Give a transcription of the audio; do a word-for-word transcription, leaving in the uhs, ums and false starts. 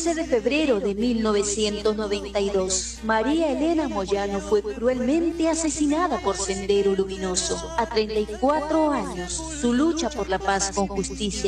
quince de febrero de mil novecientos noventa y dos, María Elena Moyano fue cruelmente asesinada por Sendero Luminoso. A treinta y cuatro años, su lucha por la paz con justicia